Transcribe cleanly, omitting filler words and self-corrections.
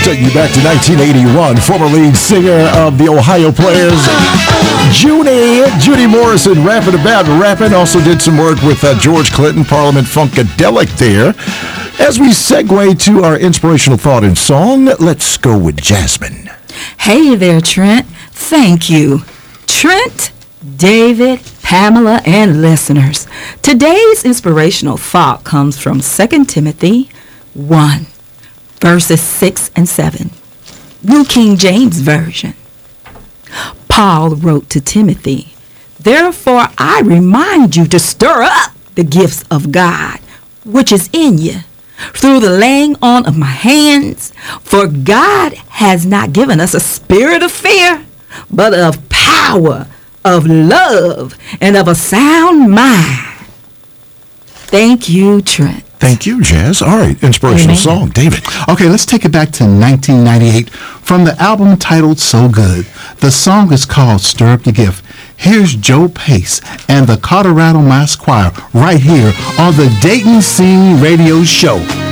Take you back to 1981. Former lead singer of the Ohio Players, Judy Morrison, rapping. Also did some work with George Clinton, Parliament Funkadelic there. As we segue to our inspirational thought and song, let's go with Jasmine. Hey there, Trent. Thank you. Trent, David, Pamela, and listeners. Today's inspirational thought comes from 2 Timothy 1, verses 6 and 7. New King James Version. Paul wrote to Timothy, "Therefore I remind you to stir up the gifts of God, which is in you, through the laying on of my hands. For God has not given us a spirit of fear, but of power, of love, and of a sound mind." Thank you, Trent. Thank you, Jazz. All right, inspirational song. David. Okay, let's take it back to 1998 from the album titled So Good. The song is called Stir Up the Gift. Here's Joe Pace and the Colorado Mass Choir right here on the Dayton Sing Radio Show.